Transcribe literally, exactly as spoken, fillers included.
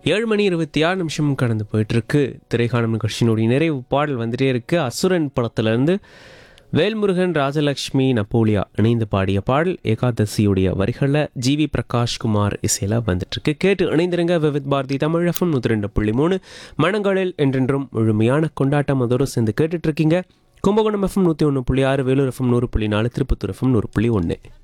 ஏழு மணி இருபத்தி ஆறு நிமிஷம் கடந்து போயிட்டுருக்கு. திரைக்காணும் நிகழ்ச்சியினுடைய நிறைவு பாடல் வந்துட்டே இருக்குது. அசுரன் படத்துலேருந்து வேல்முருகன், ராஜலக்ஷ்மி, நப்போலியா இணைந்து பாடிய பாடல் ஏகாதசியுடைய வரிகளில் ஜிவி பிரகாஷ்குமார் இசையில் வந்துட்டுருக்கு. கேட்டு இணைந்திருங்க. விவித் பாரதி தமிழ் எஃப்எம் நூற்றி ரெண்டு புள்ளி மூணு மனங்களில் என்றென்றும் முழுமையான கொண்டாட்டம் அதோடு சேர்ந்து கேட்டுட்ருக்கீங்க. கும்பகோணம் எஃப்எம் நூற்றி ஒன்று புள்ளி ஆறு, வேலூர் எஃப்எம் நூறு புள்ளி நாலு, திருப்பத்தூர் எஃப்எம் நூறு புள்ளி ஒன்று.